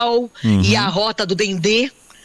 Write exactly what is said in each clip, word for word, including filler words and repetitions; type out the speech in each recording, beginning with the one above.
uhum. e a Rota do Dendê,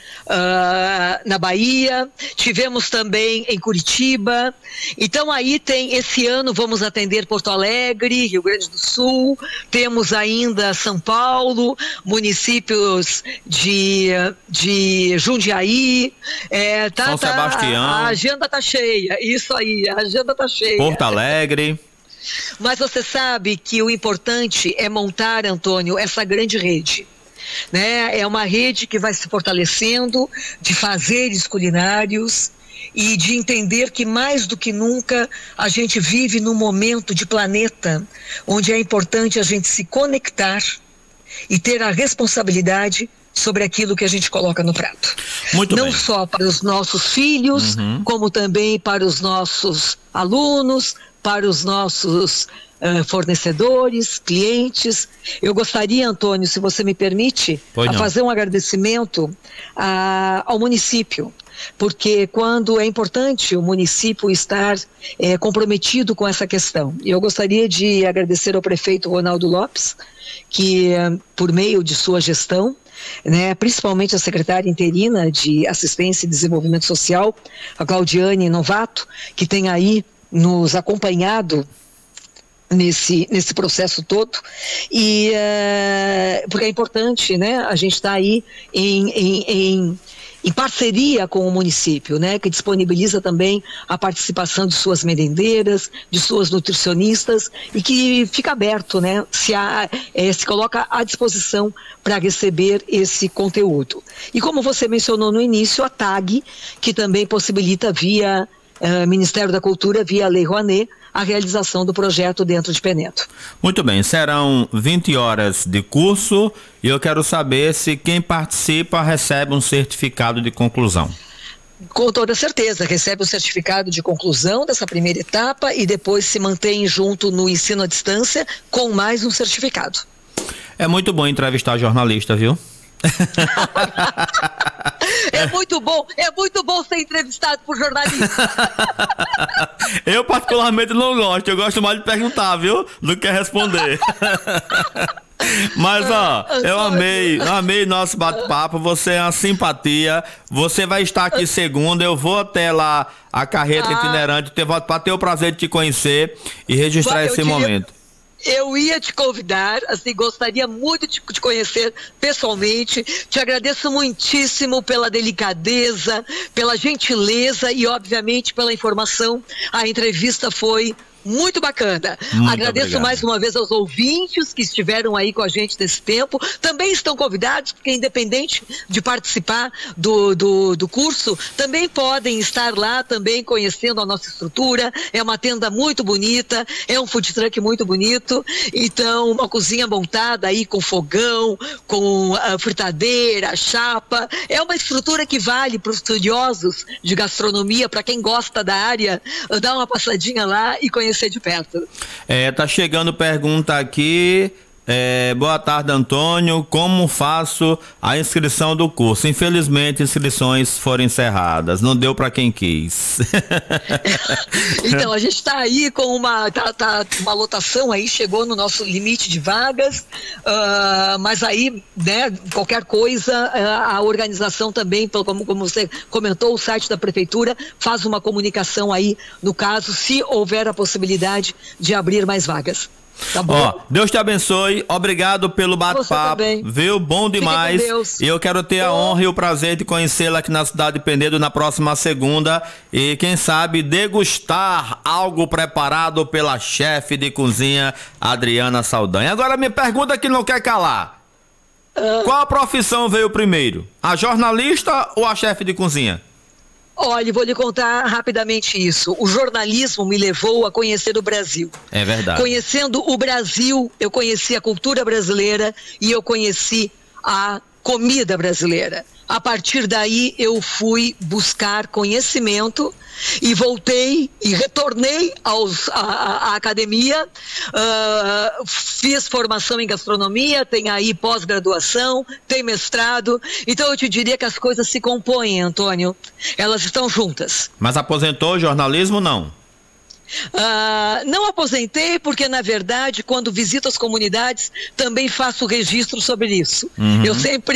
Uh, na Bahia, tivemos também em Curitiba. Então aí tem, esse ano vamos atender Porto Alegre, Rio Grande do Sul, temos ainda São Paulo, municípios de, de Jundiaí, é, tá, São tá, Sebastião. A, a agenda tá cheia, isso aí, a agenda tá cheia. Porto Alegre. Mas você sabe que o importante é montar, Antônio, essa grande rede. Né? É uma rede que vai se fortalecendo de fazeres culinários e de entender que mais do que nunca a gente vive num momento de planeta onde é importante a gente se conectar e ter a responsabilidade sobre aquilo que a gente coloca no prato. Muito Não bem. só para os nossos filhos, uhum. como também para os nossos alunos, para os nossos Uh, fornecedores, clientes. Eu gostaria, Antônio, se você me permite, a fazer um agradecimento a, ao município, porque quando é importante o município estar é, comprometido com essa questão. Eu gostaria de agradecer ao prefeito Ronaldo Lopes, que por meio de sua gestão, né, principalmente a secretária interina de Assistência e Desenvolvimento Social, a Claudiane Novato, que tem aí nos acompanhado nesse, nesse processo todo, e uh, porque é importante, né, a gente está aí em, em, em, em parceria com o município, né, que disponibiliza também a participação de suas merendeiras, de suas nutricionistas, e que fica aberto, né, se, há, é, se coloca à disposição para receber esse conteúdo. E como você mencionou no início, a TAG, que também possibilita via uh, Ministério da Cultura, via Lei Rouanet, a realização do projeto dentro de Penedo. Muito bem, serão vinte horas de curso e eu quero saber se quem participa recebe um certificado de conclusão. Com toda certeza, recebe o certificado de conclusão dessa primeira etapa e depois se mantém junto no ensino à distância com mais um certificado. É muito bom entrevistar jornalista, viu? É muito bom, é muito bom ser entrevistado por jornalista. Eu particularmente não gosto, eu gosto mais de perguntar, viu? Do que responder. Mas ó, eu amei, eu amei nosso bate-papo, você é uma simpatia, você vai estar aqui segunda, eu vou até lá a carreta ah. itinerante, para ter o prazer de te conhecer e registrar esse momento. Eu ia te convidar, assim, gostaria muito de te conhecer pessoalmente. Te agradeço muitíssimo pela delicadeza, pela gentileza e, obviamente, pela informação. A entrevista foi muito bacana. Muito Agradeço obrigado. mais uma vez aos ouvintes que estiveram aí com a gente nesse tempo. Também estão convidados, porque independente de participar do, do, do curso, também podem estar lá, também conhecendo a nossa estrutura. É uma tenda muito bonita, é um food truck muito bonito. Então, uma cozinha montada aí com fogão, com a fritadeira, chapa. É uma estrutura que vale para os estudiosos de gastronomia, para quem gosta da área, dar uma passadinha lá e conhecer de perto. É, tá chegando pergunta aqui. É, boa tarde, Antônio. Como faço a inscrição do curso? Infelizmente, inscrições foram encerradas. Não deu para quem quis. Então, a gente está aí com uma, tá, tá, uma lotação aí, chegou no nosso limite de vagas, uh, mas aí, né, qualquer coisa, uh, a organização também, como, como você comentou, o site da prefeitura faz uma comunicação aí, no caso, se houver a possibilidade de abrir mais vagas. Tá bom. Ó, Deus te abençoe, obrigado pelo bate-papo, viu? Bom demais. E eu quero ter a honra e o prazer de conhecê-la aqui na cidade de Penedo na próxima segunda e quem sabe degustar algo preparado pela chefe de cozinha Adriana Saldanha. Agora me pergunta que não quer calar. Uh... Qual a profissão veio primeiro? A jornalista ou a chefe de cozinha? Olha, vou lhe contar rapidamente isso. O jornalismo me levou a conhecer o Brasil. É verdade. Conhecendo o Brasil, eu conheci a cultura brasileira e eu conheci a comida brasileira. A partir daí eu fui buscar conhecimento e voltei e retornei aos, à, à academia, uh, fiz formação em gastronomia, tem aí pós-graduação, tem mestrado, então eu te diria que as coisas se compõem, Antônio, elas estão juntas. Mas aposentou o jornalismo, não? Ah, não aposentei porque, na verdade, quando visito as comunidades, também faço registro sobre isso. Uhum. Eu sempre